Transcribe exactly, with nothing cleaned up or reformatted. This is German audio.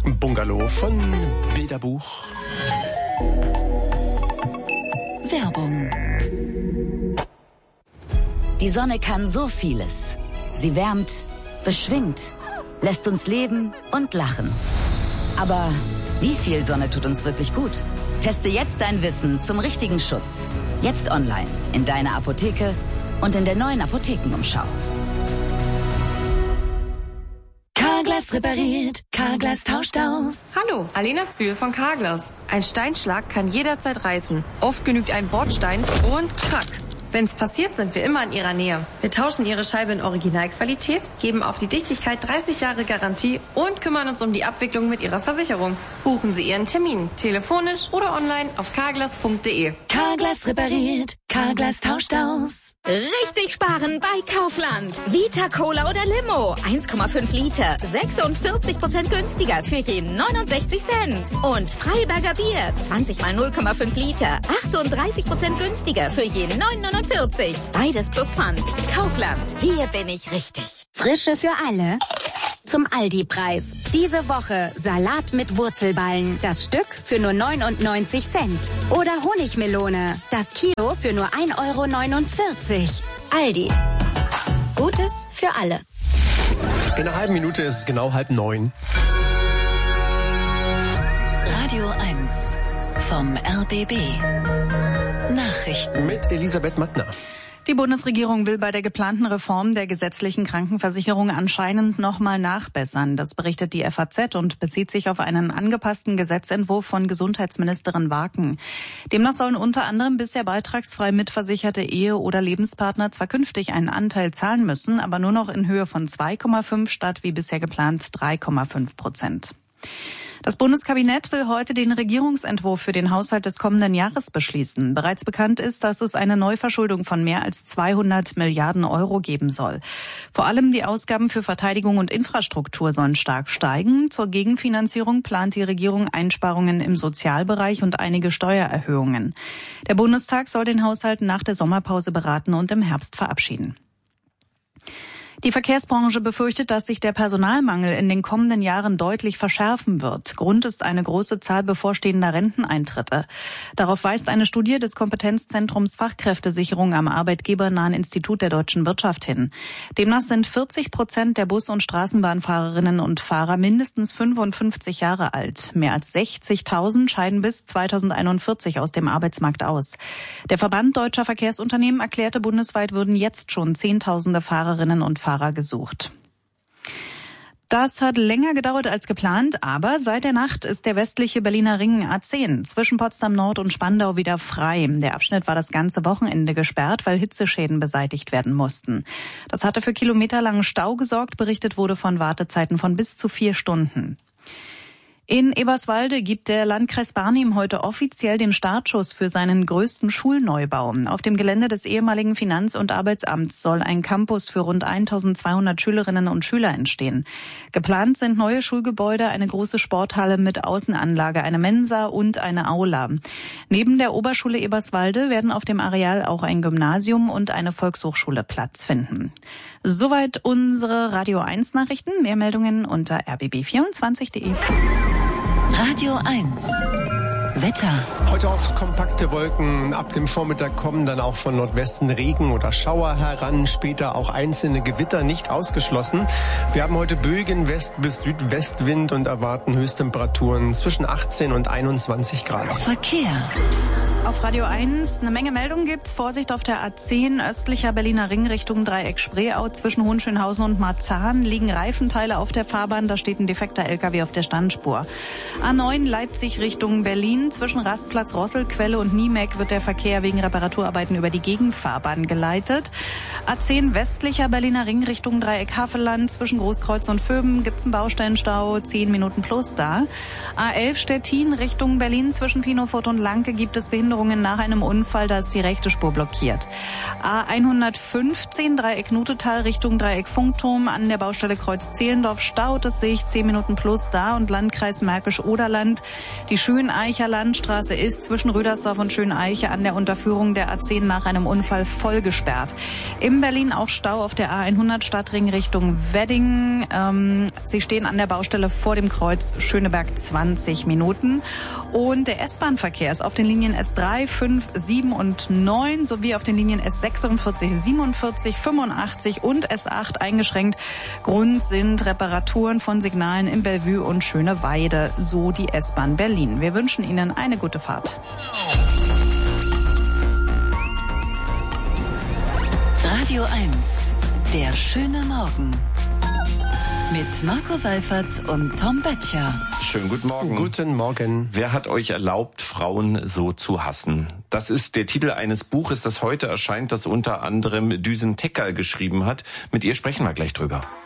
Bungalow von Bilderbuch. Werbung. Die Sonne kann so vieles. Sie wärmt, beschwingt, lässt uns leben und lachen. Aber wie viel Sonne tut uns wirklich gut? Teste jetzt dein Wissen zum richtigen Schutz. Jetzt online, in deiner Apotheke und in der neuen Apothekenumschau. Carglass repariert, Carglass tauscht aus. Hallo, Alena Zühl von Carglass. Ein Steinschlag kann jederzeit reißen. Oft genügt ein Bordstein und krack. Wenn's passiert, sind wir immer in Ihrer Nähe. Wir tauschen Ihre Scheibe in Originalqualität, geben auf die Dichtigkeit dreißig Jahre Garantie und kümmern uns um die Abwicklung mit Ihrer Versicherung. Buchen Sie Ihren Termin, telefonisch oder online auf carglass punkt de. Carglass repariert, Carglass tauscht aus. Richtig sparen bei Kaufland. Vita Cola oder Limo. eins Komma fünf Liter. sechsundvierzig Prozent günstiger für jeden neunundsechzig Cent. Und Freiberger Bier. zwanzig mal null Komma fünf Liter. achtunddreißig Prozent günstiger für jeden neun neunundvierzig. Beides plus Pfand. Kaufland. Hier bin ich richtig. Frische für alle. Zum Aldi-Preis. Diese Woche Salat mit Wurzelballen. Das Stück für nur neunundneunzig Cent. Oder Honigmelone. Das Kilo für nur ein Euro neunundvierzig. Aldi. Gutes für alle. In einer halben Minute ist es genau halb neun. Radio eins vom R B B. Nachrichten. Mit Elisabeth Mattner. Die Bundesregierung will bei der geplanten Reform der gesetzlichen Krankenversicherung anscheinend nochmal nachbessern. Das berichtet die F A Z und bezieht sich auf einen angepassten Gesetzentwurf von Gesundheitsministerin Waken. Demnach sollen unter anderem bisher beitragsfrei mitversicherte Ehe- oder Lebenspartner zwar künftig einen Anteil zahlen müssen, aber nur noch in Höhe von zwei Komma fünf statt wie bisher geplant drei Komma fünf Prozent. Das Bundeskabinett will heute den Regierungsentwurf für den Haushalt des kommenden Jahres beschließen. Bereits bekannt ist, dass es eine Neuverschuldung von mehr als zweihundert Milliarden Euro geben soll. Vor allem die Ausgaben für Verteidigung und Infrastruktur sollen stark steigen. Zur Gegenfinanzierung plant die Regierung Einsparungen im Sozialbereich und einige Steuererhöhungen. Der Bundestag soll den Haushalt nach der Sommerpause beraten und im Herbst verabschieden. Die Verkehrsbranche befürchtet, dass sich der Personalmangel in den kommenden Jahren deutlich verschärfen wird. Grund ist eine große Zahl bevorstehender Renteneintritte. Darauf weist eine Studie des Kompetenzzentrums Fachkräftesicherung am Arbeitgebernahen Institut der deutschen Wirtschaft hin. Demnach sind vierzig Prozent der Bus- und Straßenbahnfahrerinnen und Fahrer mindestens fünfundfünfzig Jahre alt. Mehr als sechzigtausend scheiden bis zweitausendeinundvierzig aus dem Arbeitsmarkt aus. Der Verband Deutscher Verkehrsunternehmen erklärte, bundesweit würden jetzt schon Zehntausende Fahrerinnen und Fahrer gesucht. Das hat länger gedauert als geplant, aber seit der Nacht ist der westliche Berliner Ring A zehn zwischen Potsdam Nord und Spandau wieder frei. Der Abschnitt war das ganze Wochenende gesperrt, weil Hitzeschäden beseitigt werden mussten. Das hatte für kilometerlangen Stau gesorgt, berichtet wurde von Wartezeiten von bis zu vier Stunden. In Eberswalde gibt der Landkreis Barnim heute offiziell den Startschuss für seinen größten Schulneubau. Auf dem Gelände des ehemaligen Finanz- und Arbeitsamts soll ein Campus für rund eintausendzweihundert Schülerinnen und Schüler entstehen. Geplant sind neue Schulgebäude, eine große Sporthalle mit Außenanlage, eine Mensa und eine Aula. Neben der Oberschule Eberswalde werden auf dem Areal auch ein Gymnasium und eine Volkshochschule Platz finden. Soweit unsere Radio eins Nachrichten. Mehr Meldungen unter r b b vierundzwanzig punkt de. Radio eins. Wetter. Heute oft kompakte Wolken. Ab dem Vormittag kommen dann auch von Nordwesten Regen oder Schauer heran. Später auch einzelne Gewitter, nicht ausgeschlossen. Wir haben heute böigen West- bis Südwestwind und erwarten Höchsttemperaturen zwischen achtzehn und einundzwanzig Grad. Verkehr. Auf Radio eins eine Menge Meldungen gibt's. Vorsicht auf der A zehn, östlicher Berliner Ring Richtung Dreieck Spreeau. Zwischen Hohenschönhausen und Marzahn liegen Reifenteile auf der Fahrbahn. Da steht ein defekter L K W auf der Standspur. A neun Leipzig Richtung Berlin. Zwischen Rastplatz Rosselquelle und Niemeck wird der Verkehr wegen Reparaturarbeiten über die Gegenfahrbahn geleitet. A zehn westlicher Berliner Ring Richtung Dreieck Havelland. Zwischen Großkreuz und Vöben gibt's einen Baustellenstau. zehn Minuten plus da. A elf Stettin Richtung Berlin. Zwischen Pinofurt und Lanke gibt es Behinderungen nach einem Unfall. Da ist die rechte Spur blockiert. A hundertfünfzehn Dreieck Nutetal Richtung Dreieck Funkturm. An der Baustelle Kreuz Zehlendorf staut es sich. zehn Minuten plus da. Und Landkreis Märkisch-Oderland. Die Schöneicher Landstraße ist zwischen Rüdersdorf und Schöneiche an der Unterführung der A zehn nach einem Unfall voll gesperrt. In Berlin auch Stau auf der A hundert Stadtring Richtung Wedding. Ähm, Sie stehen an der Baustelle vor dem Kreuz Schöneberg zwanzig Minuten. Und der S-Bahn-Verkehr ist auf den Linien S drei, fünf, sieben und neun sowie auf den Linien S sechsundvierzig, siebenundvierzig, fünfundachtzig und S acht eingeschränkt. Grund sind Reparaturen von Signalen in Bellevue und Schöneweide, so die S-Bahn Berlin. Wir wünschen Ihnen eine gute Fahrt. Radio eins, der schöne Morgen. Mit Marco Seifert und Tom Böttcher. Schönen guten Morgen. Guten Morgen. Wer hat euch erlaubt, Frauen so zu hassen? Das ist der Titel eines Buches, das heute erscheint, das unter anderem Düsen Tekal geschrieben hat. Mit ihr sprechen wir gleich drüber.